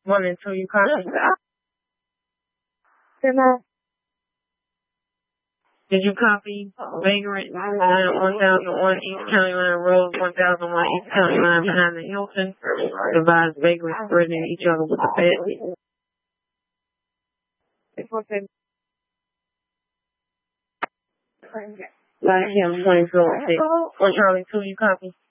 1 and 2, you copy? Did you copy Vagrant 1001 East County Line Road, 1001 East County Line behind the Hilton? Divides Vagrant threatening each other with the Fed. Like him, 24. 1 Charlie 2, you copy?